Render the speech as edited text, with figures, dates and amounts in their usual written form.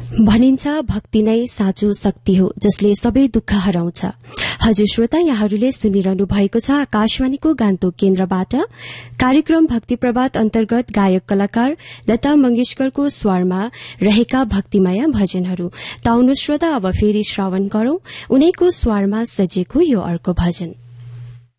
भनिन्छ भक्ति नै साँचो शक्ति हो जसले सबै दुःख हराउँछ। हजुर श्रोता, यहाँहरूले सुनिरहनु भएको छ आकाशवाणीको गान्तोक केन्द्रबाट कार्यक्रम भक्ति प्रभात अन्तर्गत गायक कलाकार लता मंगेशकरको स्वरमा रहेका भक्तिमय भजनहरू। त आउनु श्रोता, अब फेरि श्रवण गरौं उनैको स्वरमा सजिएको यो अर्को भजन।